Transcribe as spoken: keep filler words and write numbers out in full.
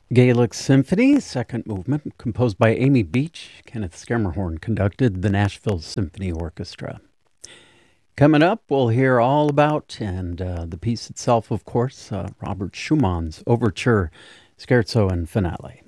Gaelic Symphony, second movement, composed by Amy Beach. Kenneth Schermerhorn conducted the Nashville Symphony Orchestra. Coming up, we'll hear all about, and uh, the piece itself, of course, uh, Robert Schumann's Overture, Scherzo, and Finale.